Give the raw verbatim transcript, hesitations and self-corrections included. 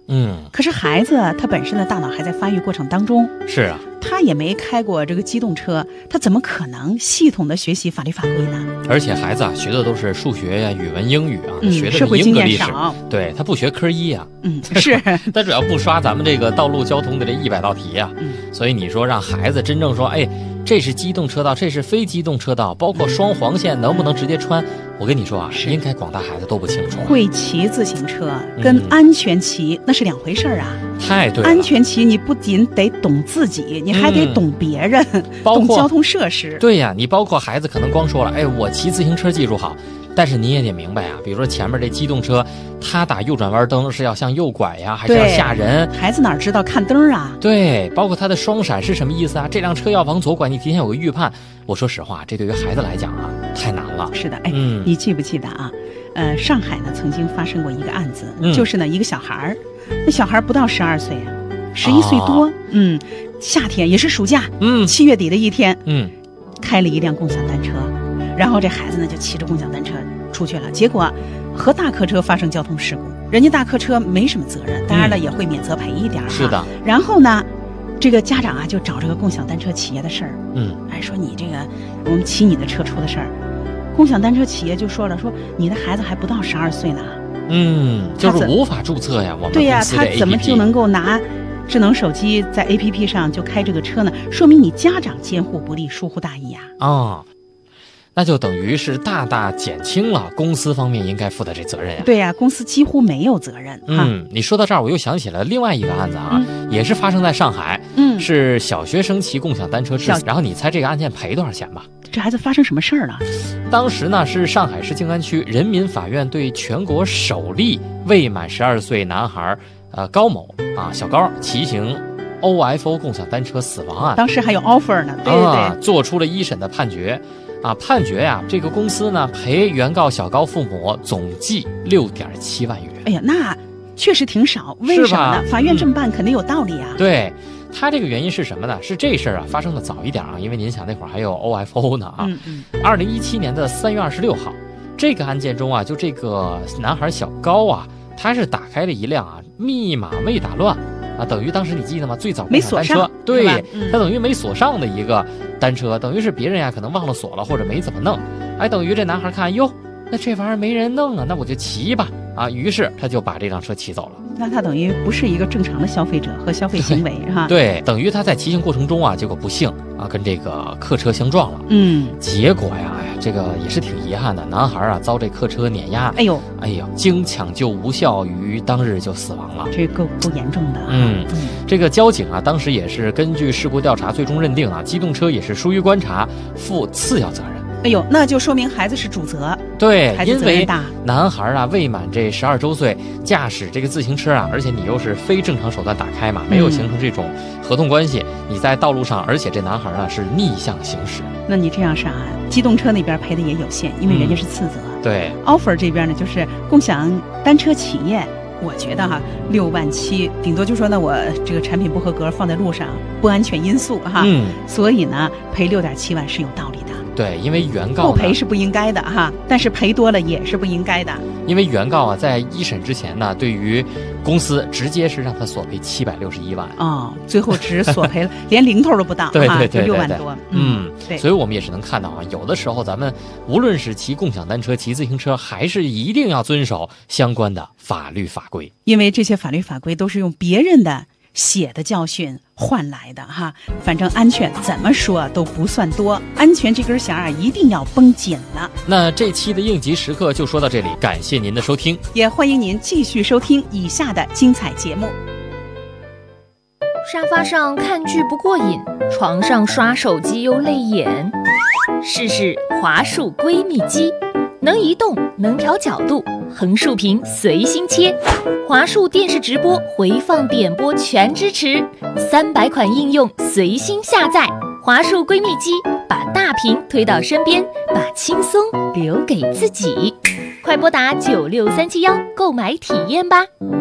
嗯， 可是孩子他本身的大脑还在发育过程当中， 是啊， 他也没开过这个机动车，他怎么可能系统的学习法律法规呢？ 而且孩子啊学的都是数学呀、语文、英语啊， 嗯， 学的是社会经英和历史， 验少， 对他不学科一啊。 嗯，是， 他主要不刷咱们这个道路交通的这一百道题啊。 嗯， 所以你说让孩子真正说，哎，这是机动车道，这是非机动车道，包括双黄线能不能直接穿？我跟你说啊，应该广大孩子都不清楚。 会骑自行车跟安全骑、嗯、那是两回事啊。 太对了， 安全骑你不仅得懂自己，你还得懂别人，嗯、懂交通设施。 对呀、啊，你包括孩子可能光说了，哎，我骑自行车技术好。但是你也得明白啊，比如说前面这机动车，它打右转弯灯是要向右拐呀，还是要吓人？ 孩子哪知道看灯啊？ 对，包括它的双闪是什么意思啊？这辆车要往左拐，你提前有个预判。我说实话，这对于孩子来讲啊，太难了。 是的，哎， 嗯， 你记不记得啊？呃，上海呢曾经发生过一个案子，嗯、就是呢一个小孩儿，那小孩不到十二岁啊，十一岁多，哦、嗯，夏天也是暑假， 嗯， 七月底的一天， 嗯， 开了一辆共享单车。然后这孩子呢就骑着共享单车出去了，结果和大客车发生交通事故，人家大客车没什么责任，当然了、嗯、也会免责赔一点。 是的。 然后呢，这个家长啊就找这个共享单车企业的事儿， 嗯， 哎说你这个我们骑你的车出的事儿，共享单车企业就说了，说你的孩子还不到十二岁呢， 嗯，就是无法注册呀，我们对呀，他怎么就能够拿智能手机在 A P P 上就开这个车呢？说明你家长监护不力，疏忽大意啊！ 啊、哦。那就等于是大大减轻了公司方面应该负的这责任呀。 对呀、啊，公司几乎没有责任。 嗯，你说到这儿，我又想起了另外一个案子啊，嗯、也是发生在上海。 嗯， 是小学生骑共享单车致死，然后你猜这个案件赔多少钱吧？ 这孩子发生什么事儿了？ 当时呢是上海市静安区人民法院对全国首例未满十二岁男孩，呃高某啊小高骑行O F O 共享单车死亡案， 当时还有 offer 呢，对对对， 啊、做出了一审的判决。啊，判决呀、啊，这个公司呢赔原告小高父母总计六点七万元。 哎呀，那确实挺少，为什么呢？法院这么办肯定有道理啊。 嗯、对，他这个原因是什么呢？是这事儿啊发生的早一点啊，因为您想那会儿还有 O F O 呢啊。 嗯嗯。 二零一七年的三月二十六号，这个案件中啊，就这个男孩小高啊，他是打开了一辆啊密码未打乱。啊，等于当时你记得吗？最早共享单车，对， 嗯、 它等于没锁上的一个单车，等于是别人呀可能忘了锁了或者没怎么弄，哎，等于这男孩看，哟，那这玩意儿没人弄啊，那我就骑吧，啊，于是他就把这辆车骑走了。 那他等于不是一个正常的消费者和消费行为哈。 对，等于他在骑行过程中啊，结果不幸啊跟这个客车相撞了。 嗯， 结果呀，哎呀，这个也是挺遗憾的，男孩啊遭这客车碾压， 哎呦， 哎呦，经抢救无效，于当日就死亡了。 这够够严重的。 嗯，嗯这个交警啊，当时也是根据事故调查，最终认定啊，机动车也是疏于观察，负次要责任。 哎呦，那就说明孩子是主责。 对， 孩子因为责任大。 男孩啊未满这十二周岁，驾驶这个自行车啊，而且你又是非正常手段打开嘛，没有形成这种合同关系，嗯、你在道路上，而且这男孩呢是逆向行驶。 那你这样上啊，机动车那边赔的也有限，因为人家是次责。 嗯、对 ，offer 这边呢就是共享单车企业。我觉得哈，六万七，顶多就说呢，我这个产品不合格，放在路上不安全因素哈， 嗯， 所以呢，赔六点七万是有道理的。 对，因为原告不赔是不应该的哈，但是赔多了也是不应该的。因为原告啊，在一审之前呢，对于公司直接是让他索赔七百六十一万哦，最后只索赔了，连零头都不到， 对对对， 六万多。 嗯， 对。 所以我们也是能看到啊，有的时候咱们无论是骑共享单车、骑自行车，还是一定要遵守相关的法律法规， 因为这些法律法规都是用别人的血的教训换来的哈，反正安全怎么说都不算多，安全这根弦啊一定要绷紧了。 那这期的应急时刻就说到这里，感谢您的收听， 也欢迎您继续收听以下的精彩节目。 沙发上看剧不过瘾，床上刷手机又累眼，试试华数闺蜜机，能移动，能调角度，横竖屏随心切，华数电视直播回放点播全支持，三百款应用随心下载。华数闺蜜机，把大屏推到身边，把轻松留给自己。快拨打九六三七幺购买体验吧。